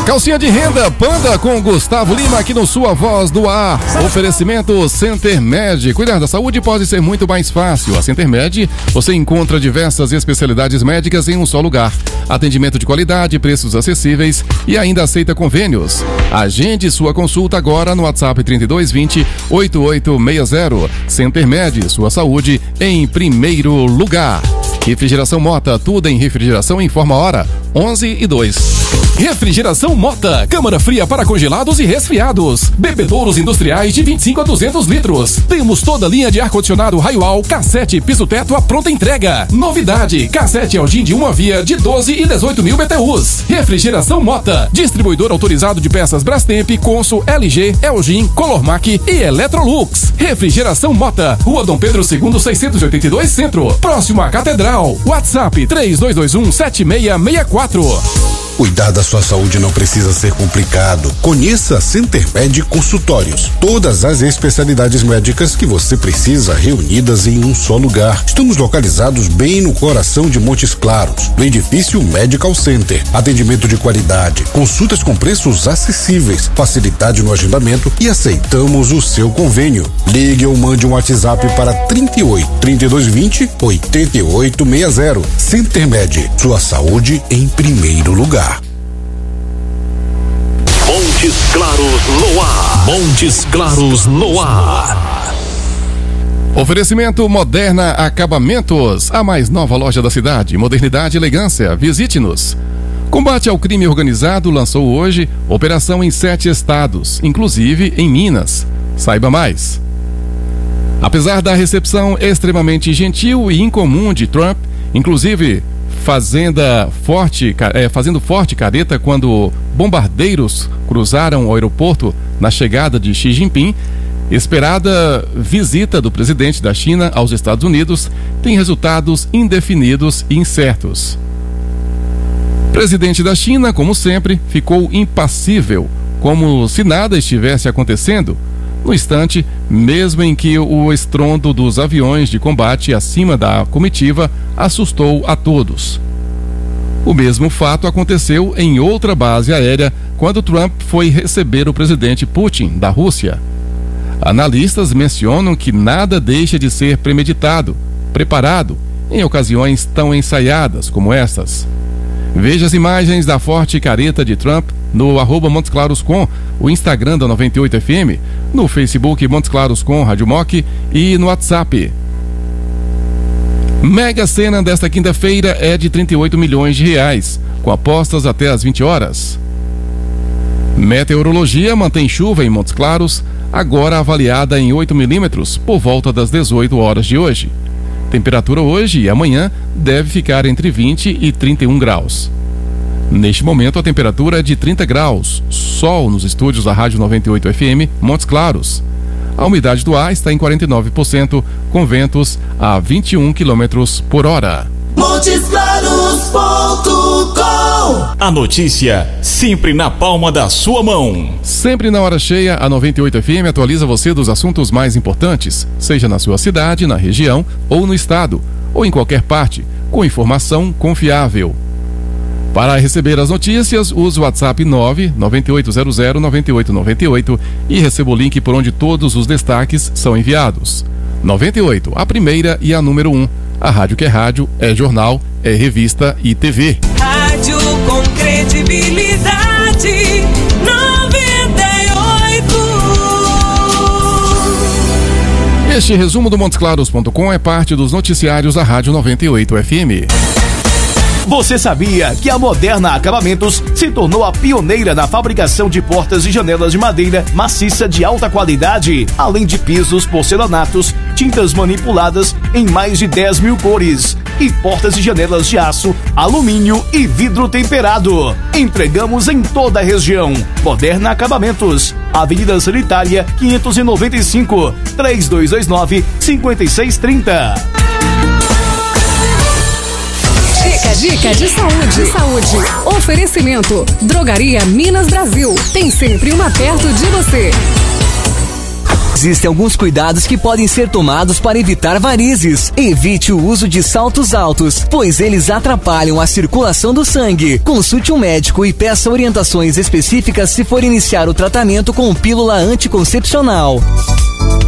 Calcinha de renda Panda com Gustavo Lima aqui no Sua Voz do Ar. Oferecimento Center Med. Cuidar da saúde pode ser muito mais fácil. A Center Med você encontra diversas especialidades médicas em um só lugar. Atendimento de qualidade, preços acessíveis e ainda aceita convênios. Agende sua consulta agora no WhatsApp 3220-8860. Center Med, sua saúde em primeiro lugar. Refrigeração Mota, tudo em refrigeração, informa a hora, 11:02. Refrigeração Mota, câmara fria para congelados e resfriados. Bebedouros industriais de 25 a 200 litros. Temos toda a linha de ar-condicionado Raioal, cassete, piso-teto à pronta entrega. Novidade, cassete Elgin de uma via de 12 e 18 mil BTUs. Refrigeração Mota, distribuidor autorizado de peças Brastemp, Consul, LG, Elgin, Colormac e Electrolux. Refrigeração Mota, Rua Dom Pedro II, 682 Centro, próximo à Catedral. WhatsApp 3221-7664. Cuidar da sua saúde não precisa ser complicado. Conheça a Center Med Consultórios. Todas as especialidades médicas que você precisa reunidas em um só lugar. Estamos localizados bem no coração de Montes Claros, no edifício Medical Center. Atendimento de qualidade, consultas com preços acessíveis, facilidade no agendamento e aceitamos o seu convênio. Ligue ou mande um WhatsApp para 38-3220-8860. Center Med, sua saúde em primeiro lugar. Montes Claros no ar. Montes Claros no ar. Oferecimento Moderna Acabamentos, a mais nova loja da cidade. Modernidade e elegância. Visite-nos. Combate ao crime organizado lançou hoje operação em 7 estados, inclusive em Minas. Saiba mais. Apesar da recepção extremamente gentil e incomum de Trump, inclusive fazendo forte careta quando bombardeiros cruzaram o aeroporto na chegada de Xi Jinping, esperada visita do presidente da China aos Estados Unidos tem resultados indefinidos e incertos. O presidente da China, como sempre, ficou impassível, como se nada estivesse acontecendo, no instante mesmo em que o estrondo dos aviões de combate acima da comitiva assustou a todos. O mesmo fato aconteceu em outra base aérea quando Trump foi receber o presidente Putin, da Rússia. Analistas mencionam que nada deixa de ser premeditado, preparado, em ocasiões tão ensaiadas como essas. Veja as imagens da forte careta de Trump no @MontesClarosCom, o Instagram da 98 FM, no Facebook Montes Claros com Rádio Moc e no WhatsApp. Mega Sena desta quinta-feira é de 38 milhões de reais, com apostas até às 20 horas. Meteorologia mantém chuva em Montes Claros, agora avaliada em 8 milímetros, por volta das 18 horas de hoje. Temperatura hoje e amanhã deve ficar entre 20 e 31 graus. Neste momento a temperatura é de 30 graus, sol nos estúdios da Rádio 98 FM, Montes Claros. A umidade do ar está em 49%, com ventos a 21 km por hora. MontesClaros.com. A notícia sempre na palma da sua mão. Sempre na hora cheia, a 98 FM atualiza você dos assuntos mais importantes, seja na sua cidade, na região ou no estado, ou em qualquer parte, com informação confiável. Para receber as notícias, use o WhatsApp 998009898 e receba o link por onde todos os destaques são enviados. 98, a primeira e a número 1. A rádio que é rádio, é jornal, é revista e TV. Rádio com credibilidade, 98. Este resumo do MontesClaros.com é parte dos noticiários da Rádio 98 FM. Você sabia que a Moderna Acabamentos se tornou a pioneira na fabricação de portas e janelas de madeira maciça de alta qualidade, além de pisos, porcelanatos, tintas manipuladas em mais de 10 mil cores e portas e janelas de aço, alumínio e vidro temperado. Entregamos em toda a região. Moderna Acabamentos, Avenida Sanitária 595, 3229-5630. Dica de saúde. Oferecimento. Drogaria Minas Brasil. Tem sempre uma perto de você. Existem alguns cuidados que podem ser tomados para evitar varizes. Evite o uso de saltos altos, pois eles atrapalham a circulação do sangue. Consulte um médico e peça orientações específicas se for iniciar o tratamento com pílula anticoncepcional.